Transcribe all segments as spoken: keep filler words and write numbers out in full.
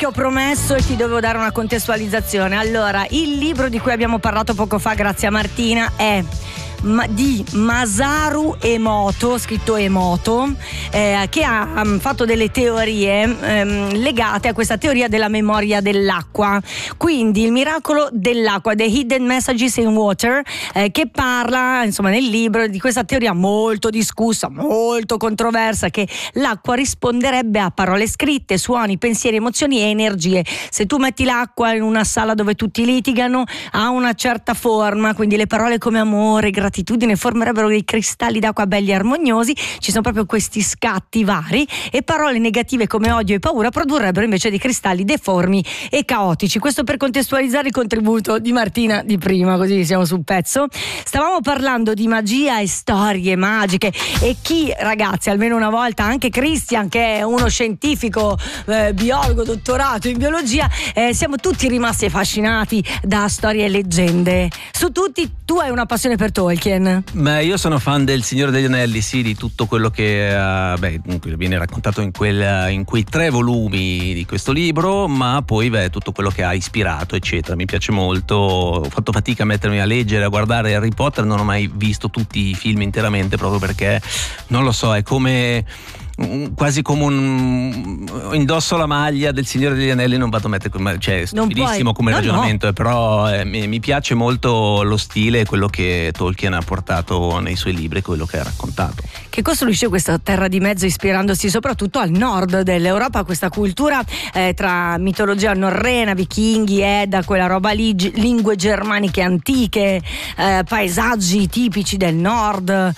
che ho promesso e ti dovevo dare una contestualizzazione. Allora, il libro di cui abbiamo parlato poco fa grazie a Martina è Ma, di Masaru Emoto, scritto Emoto, eh, che ha um, fatto delle teorie um, legate a questa teoria della memoria dell'acqua. Quindi il miracolo dell'acqua, The Hidden Messages in Water, eh, che parla insomma nel libro di questa teoria molto discussa, molto controversa, che l'acqua risponderebbe a parole scritte, suoni, pensieri, emozioni e energie. Se tu metti l'acqua in una sala dove tutti litigano, ha una certa forma, quindi le parole come amore, gratitudine formerebbero dei cristalli d'acqua belli e armoniosi. Ci sono proprio questi scatti vari, e parole negative come odio e paura produrrebbero invece dei cristalli deformi e caotici. Questo per contestualizzare il contributo di Martina di prima, così siamo sul pezzo. Stavamo parlando di magia e storie magiche, e chi, ragazzi, almeno una volta, anche Christian che è uno scientifico, eh, biologo, dottorato in biologia, eh, siamo tutti rimasti affascinati da storie e leggende. Su tutti tu hai una passione per Tolkien. Beh, io sono fan del Signore degli Anelli, sì, di tutto quello che uh, beh, viene raccontato in, quel, in quei tre volumi di questo libro, ma poi beh, tutto quello che ha ispirato, eccetera. Mi piace molto. Ho fatto fatica a mettermi a leggere, a guardare Harry Potter, non ho mai visto tutti i film interamente, proprio perché non lo so, è come quasi come un indosso la maglia del Signore degli Anelli, non vado a mettere, cioè è stupidissimo come no, ragionamento, no. Però eh, mi, mi piace molto lo stile e quello che Tolkien ha portato nei suoi libri, quello che ha raccontato, che costruisce questa terra di mezzo ispirandosi soprattutto al nord dell'Europa, questa cultura eh, tra mitologia norrena, vichinghi, Edda, quella roba lì, g- lingue germaniche antiche, eh, paesaggi tipici del nord,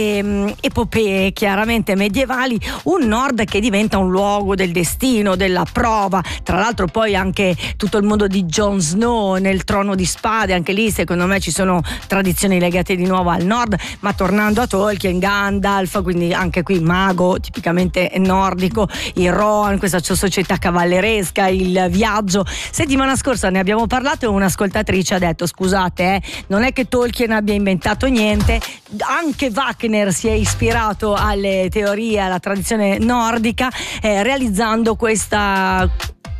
e, epopee chiaramente medievali. Un nord che diventa un luogo del destino, della prova. Tra l'altro poi anche tutto il mondo di Jon Snow nel Trono di Spade, anche lì secondo me ci sono tradizioni legate di nuovo al nord. Ma tornando a Tolkien, Gandalf, quindi anche qui mago tipicamente nordico, il Rohan, questa società cavalleresca, il viaggio. Settimana scorsa ne abbiamo parlato e un'ascoltatrice ha detto: scusate, eh, non è che Tolkien abbia inventato niente, anche Wagner si è ispirato alle teorie, alla tradizione nordica, eh, realizzando questa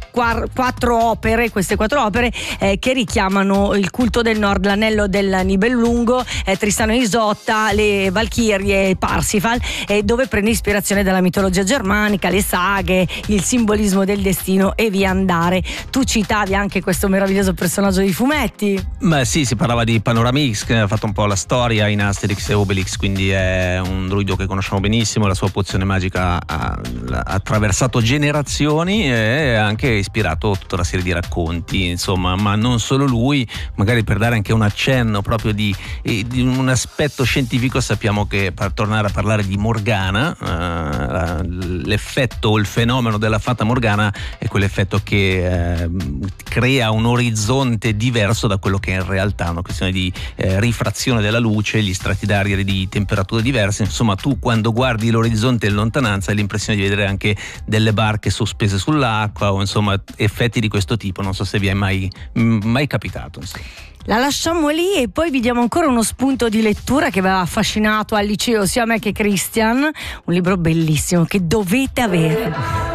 quattro opere, queste quattro opere eh, che richiamano il culto del nord, l'anello del Nibelungo, eh, Tristano e Isotta, le Valchirie, Parsifal, eh, dove prende ispirazione dalla mitologia germanica, le saghe, il simbolismo del destino e via andare. Tu citavi anche questo meraviglioso personaggio di fumetti. Beh sì, si parlava di Panoramix, che ha fatto un po' la storia in Asterix e Obelix, quindi è un druido che conosciamo benissimo, la sua pozione magica ha, ha attraversato generazioni e anche ispirato tutta una serie di racconti, insomma, ma non solo lui. Magari per dare anche un accenno proprio di, di un aspetto scientifico, sappiamo che, per tornare a parlare di Morgana, eh, l'effetto o il fenomeno della fata Morgana è quell'effetto che eh, crea un orizzonte diverso da quello che è in realtà, una questione di eh, rifrazione della luce, gli strati d'aria di temperature diverse. Insomma, tu quando guardi l'orizzonte in lontananza hai l'impressione di vedere anche delle barche sospese sull'acqua, o insomma effetti di questo tipo. Non so se vi è mai, mai capitato, insomma. La lasciamo lì e poi vi diamo ancora uno spunto di lettura che aveva affascinato al liceo sia me che Christian, un libro bellissimo che dovete avere.